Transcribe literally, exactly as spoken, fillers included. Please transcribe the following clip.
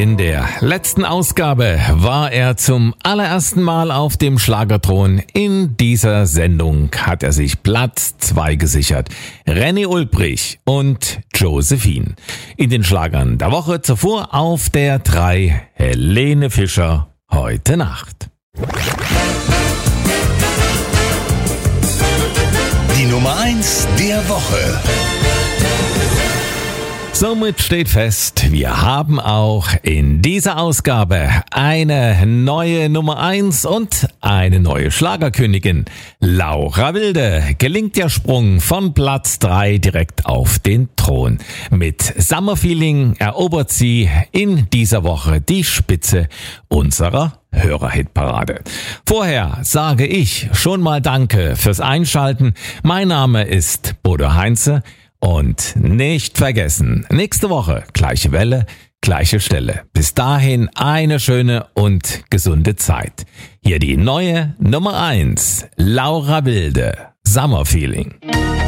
In der letzten Ausgabe war er zum allerersten Mal auf dem Schlagerthron. In dieser Sendung hat er sich Platz zwei gesichert. René Ulbrich und Josephine. In den Schlagern der Woche zuvor auf der drei Helene Fischer heute Nacht. Die Nummer eins der Woche. Somit steht fest, wir haben auch in dieser Ausgabe eine neue Nummer eins und eine neue Schlagerkönigin. Laura Wilde gelingt der Sprung von Platz drei direkt auf den Thron. Mit Summer Feeling erobert sie in dieser Woche die Spitze unserer Hörerhitparade. Vorher sage ich schon mal Danke fürs Einschalten. Mein Name ist Bodo Heinze. Und nicht vergessen, nächste Woche gleiche Welle, gleiche Stelle. Bis dahin eine schöne und gesunde Zeit. Hier die neue Nummer eins, Laura Wilde, Summer Feeling.